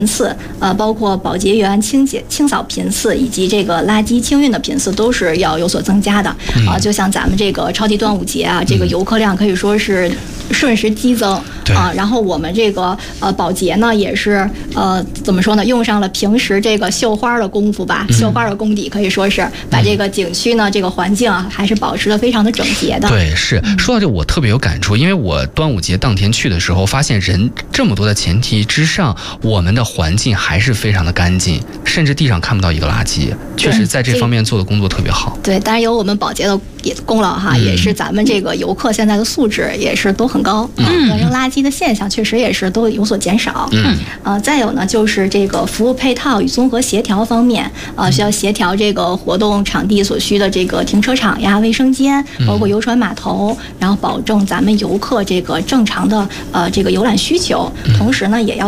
次，包括保洁员清扫频次以及这个垃圾清运的频次都是要有所增加的。就像咱们这个超级端午节啊，这个游客量可以说是瞬时激增啊。然后我们这个保洁呢也是怎么说呢，用上了平时这个绣花的功夫吧，绣花的功底，可以说是把这个景区呢这个环境啊还是保持得非常的整洁的。 对，是说到这我特别有感触，因为我端午节当天去的时候，发现人这么多的前提之上，我们的环境还是非常的干净，甚至地上看不到一个垃圾，确实在这方面做的工作特别好。 对，当然有我们保洁的功劳哈，也是咱们这个游客现在的素质也是都很高，扔垃圾的现象确实也是都有所减少。再有呢就是这个服务配套与综合协调方面，需要协调这个活动场地所需的这个停车场呀、卫生间，包括游船码头，然后保证咱们游客这个正常的这个游览需求，同时呢也要